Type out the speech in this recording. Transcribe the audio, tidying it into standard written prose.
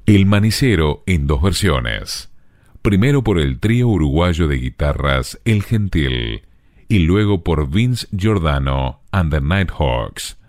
El Manicero en dos versiones. Primero por el trío uruguayo de guitarras El Gentil y luego por Vince Giordano and the Nighthawks.